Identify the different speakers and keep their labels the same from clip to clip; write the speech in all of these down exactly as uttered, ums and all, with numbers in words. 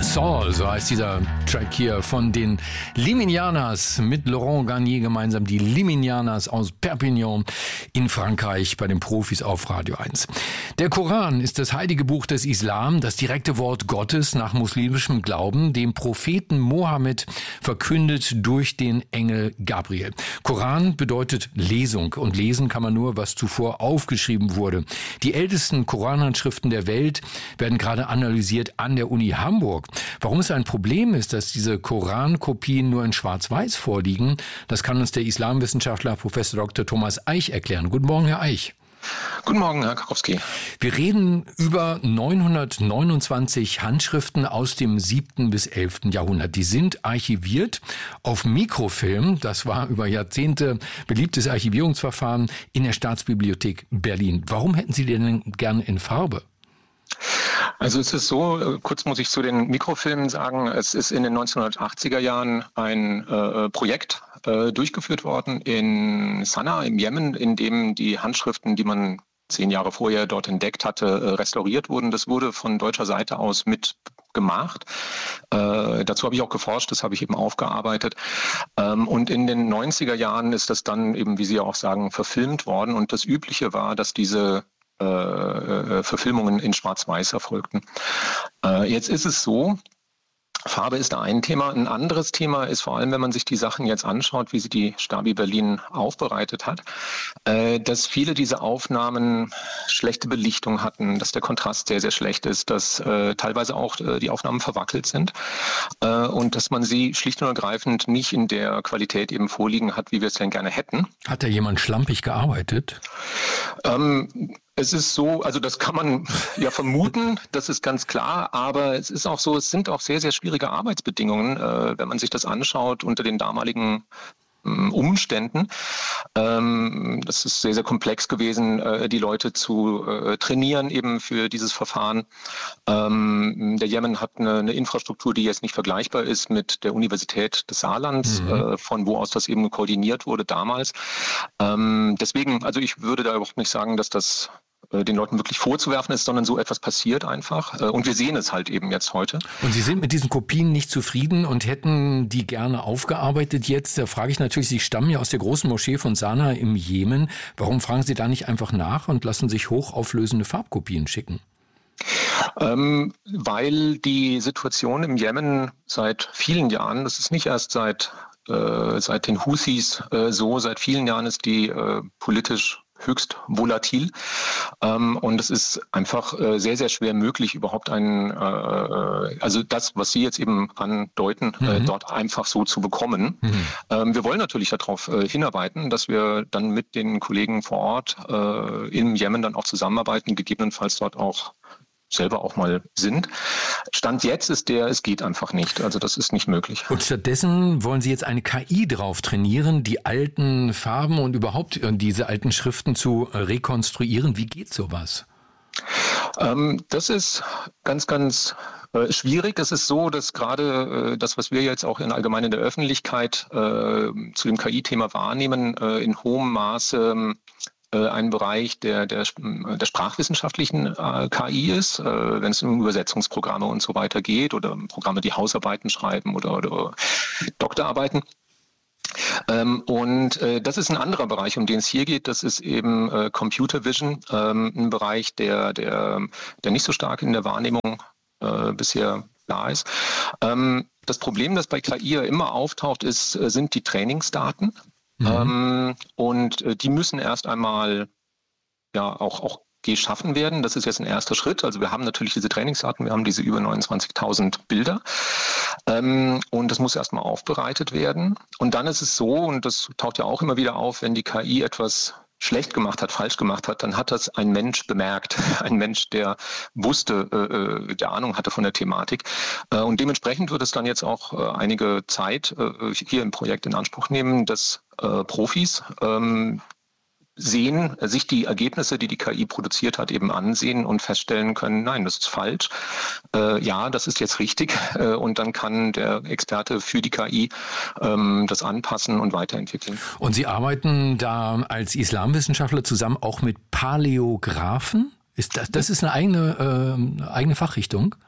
Speaker 1: Saul, so heißt dieser Track hier von den Liminianas mit Laurent Garnier gemeinsam. Die Liminianas aus Perpignan in Frankreich bei den Profis auf Radio eins. Der Koran ist das heilige Buch des Islam, das direkte Wort Gottes nach muslimischem Glauben, dem Propheten Mohammed verkündet durch den Engel Gabriel. Koran bedeutet Lesung und lesen kann man nur, was zuvor aufgeschrieben wurde. Die ältesten Koranhandschriften der Welt werden gerade analysiert an der Uni Hamburg. Warum es ein Problem ist, dass diese Korankopien nur in Schwarz-Weiß vorliegen, das kann uns der Islamwissenschaftler Professor Doktor Thomas Eich erklären. Guten Morgen, Herr Eich.
Speaker 2: Guten Morgen, Herr Karowski.
Speaker 1: Wir reden über neunhundertneunundzwanzig Handschriften aus dem siebten bis elften Jahrhundert. Die sind archiviert auf Mikrofilm. Das war über Jahrzehnte beliebtes Archivierungsverfahren in der Staatsbibliothek Berlin. Warum hätten Sie die denn gern in Farbe?
Speaker 2: Also es ist so, kurz muss ich zu den Mikrofilmen sagen, es ist in den neunzehnhundertachtziger Jahren ein äh, Projekt äh, durchgeführt worden in Sanaa im Jemen, in dem die Handschriften, die man zehn Jahre vorher dort entdeckt hatte, äh, restauriert wurden. Das wurde von deutscher Seite aus mit gemacht. Äh, dazu habe ich auch geforscht, das habe ich eben aufgearbeitet. Ähm, und in den neunziger Jahren ist das dann eben, wie Sie auch sagen, verfilmt worden. Und das Übliche war, dass diese Äh, Verfilmungen in Schwarz-Weiß erfolgten. Äh, jetzt ist es so, Farbe ist da ein Thema. Ein anderes Thema ist vor allem, wenn man sich die Sachen jetzt anschaut, wie sie die Stabi Berlin aufbereitet hat, äh, dass viele dieser Aufnahmen schlechte Belichtung hatten, dass der Kontrast sehr, sehr schlecht ist, dass äh, teilweise auch äh, die Aufnahmen verwackelt sind äh, und dass man sie schlicht und ergreifend nicht in der Qualität eben vorliegen hat, wie wir es denn gerne hätten.
Speaker 1: Hat da jemand schlampig gearbeitet?
Speaker 2: Ähm, Es ist so, also das kann man ja vermuten, das ist ganz klar, aber es ist auch so, es sind auch sehr, sehr schwierige Arbeitsbedingungen, äh, wenn man sich das anschaut unter den damaligen ähm, Umständen. Ähm, das ist sehr, sehr komplex gewesen, äh, die Leute zu äh, trainieren eben für dieses Verfahren. Ähm, der Jemen hat eine, eine Infrastruktur, die jetzt nicht vergleichbar ist mit der Universität des Saarlands, mhm. äh, von wo aus das eben koordiniert wurde damals. Ähm, deswegen, also ich würde da überhaupt nicht sagen, dass das den Leuten wirklich vorzuwerfen ist, sondern so etwas passiert einfach. Und wir sehen es halt eben jetzt heute.
Speaker 1: Und Sie sind mit diesen Kopien nicht zufrieden und hätten die gerne aufgearbeitet jetzt? Da frage ich natürlich, Sie stammen ja aus der großen Moschee von Sanaa im Jemen. Warum fragen Sie da nicht einfach nach und lassen sich hochauflösende Farbkopien schicken?
Speaker 2: Ähm, weil die Situation im Jemen seit vielen Jahren, das ist nicht erst seit, äh, seit den Houthis äh, so, seit vielen Jahren ist die äh, politisch höchst volatil. Ähm, und es ist einfach äh, sehr, sehr schwer möglich, überhaupt einen, äh, also das, was Sie jetzt eben andeuten, mhm. äh, dort einfach so zu bekommen. Mhm. Ähm, wir wollen natürlich darauf äh, hinarbeiten, dass wir dann mit den Kollegen vor Ort äh, im Jemen dann auch zusammenarbeiten, gegebenenfalls dort auch selber auch mal sind. Stand jetzt ist der, es geht einfach nicht. Also das ist nicht möglich.
Speaker 1: Und stattdessen wollen Sie jetzt eine K I drauf trainieren, die alten Farben und überhaupt diese alten Schriften zu rekonstruieren. Wie geht sowas?
Speaker 2: Ähm, das ist ganz, ganz äh, schwierig. Es ist so, dass gerade äh, das, was wir jetzt auch in allgemein in der Öffentlichkeit äh, zu dem K I-Thema wahrnehmen, äh, in hohem Maße ein Bereich der, der, der sprachwissenschaftlichen äh, K I ist, äh, wenn es um Übersetzungsprogramme und so weiter geht oder Programme, die Hausarbeiten schreiben oder, oder Doktorarbeiten. Ähm, und äh, das ist ein anderer Bereich, um den es hier geht. Das ist eben äh, Computer Vision, ähm, ein Bereich, der, der, der nicht so stark in der Wahrnehmung äh, bisher da ist. Ähm, das Problem, das bei K I ja immer auftaucht, ist, sind die Trainingsdaten. Mhm. Ähm, und äh, die müssen erst einmal ja auch, auch geschaffen werden. Das ist jetzt ein erster Schritt. Also wir haben natürlich diese Trainingsdaten, wir haben diese über neunundzwanzigtausend Bilder ähm, und das muss erstmal aufbereitet werden. Und dann ist es so, und das taucht ja auch immer wieder auf, wenn die K I etwas schlecht gemacht hat, falsch gemacht hat, dann hat das ein Mensch bemerkt. Ein Mensch, der wusste, äh, der Ahnung hatte von der Thematik. Äh, und dementsprechend wird es dann jetzt auch äh, einige Zeit äh, hier im Projekt in Anspruch nehmen, dass äh, Profis ähm, sehen, sich die Ergebnisse, die die K I produziert hat, eben ansehen und feststellen können, nein, das ist falsch. Äh, ja, das ist jetzt richtig. Äh, und dann kann der Experte für die K I ähm, das anpassen und weiterentwickeln.
Speaker 1: Und Sie arbeiten da als Islamwissenschaftler zusammen auch mit Paläographen? Ist das, das ist eine eigene, äh, eigene Fachrichtung?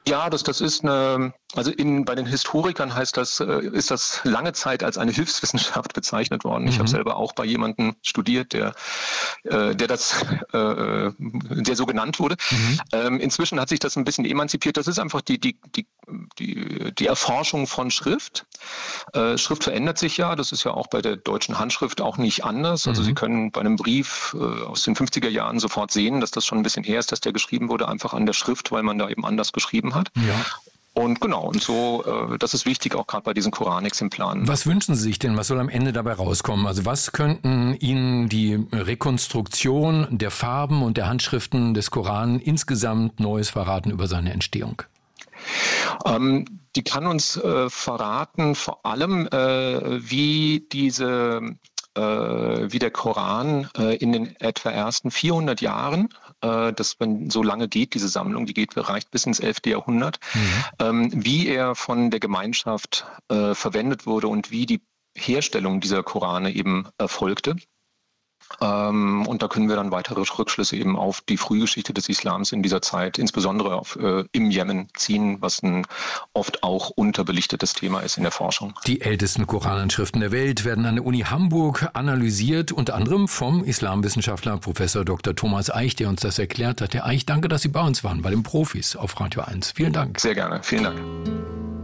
Speaker 2: Ja, das, das ist eine, also in, bei den Historikern heißt das, ist das lange Zeit als eine Hilfswissenschaft bezeichnet worden. Mhm. Ich habe selber auch bei jemandem studiert, der, der das, der so genannt wurde. Mhm. Inzwischen hat sich das ein bisschen emanzipiert. Das ist einfach die, die, die, die, die Erforschung von Schrift. Schrift verändert sich ja. Das ist ja auch bei der deutschen Handschrift auch nicht anders. Also mhm. Sie können bei einem Brief aus den fünfziger Jahren sofort sehen, dass das schon ein bisschen her ist, dass der geschrieben wurde, einfach an der Schrift, weil man da eben anders geschrieben hat. Hat. Ja. Und genau, und so, äh, das ist wichtig, auch gerade bei diesen Koranexemplaren.
Speaker 1: Was wünschen Sie sich denn? Was soll am Ende dabei rauskommen? Also was könnten Ihnen die Rekonstruktion der Farben und der Handschriften des Koran insgesamt Neues verraten über seine Entstehung?
Speaker 2: Ähm, die kann uns äh, verraten, vor allem, äh, wie diese wie der Koran äh, in den etwa ersten vierhundert Jahren, äh, das wenn so lange geht, diese Sammlung, die geht, reicht bis ins elfte Jahrhundert, mhm. ähm, wie er von der Gemeinschaft äh, verwendet wurde und wie die Herstellung dieser Korane eben erfolgte. Ähm, und da können wir dann weitere Rückschlüsse eben auf die Frühgeschichte des Islams in dieser Zeit, insbesondere auf, äh, im Jemen, ziehen, was ein oft auch unterbelichtetes Thema ist in der Forschung.
Speaker 1: Die ältesten Koranschriften der Welt werden an der Uni Hamburg analysiert, unter anderem vom Islamwissenschaftler Professor Doktor Thomas Eich, der uns das erklärt hat. Herr Eich, danke, dass Sie bei uns waren, bei den Profis auf Radio eins. Vielen Dank.
Speaker 2: Sehr gerne. Vielen Dank.